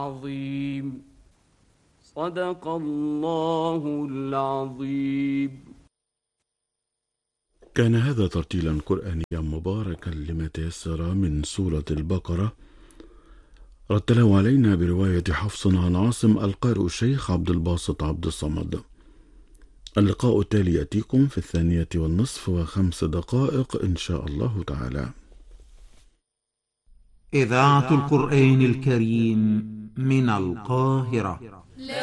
عظيم. صدق الله العظيم. كان هذا ترتيلا قرآنيا مباركا لما تيسر من سورة البقرة، رتله علينا برواية حفص عن عاصم القارئ الشيخ عبد الباسط عبد الصمد. اللقاء التالي يأتيكم في 2:05 إن شاء الله تعالى. إذاعة القرآن الكريم من القاهرة.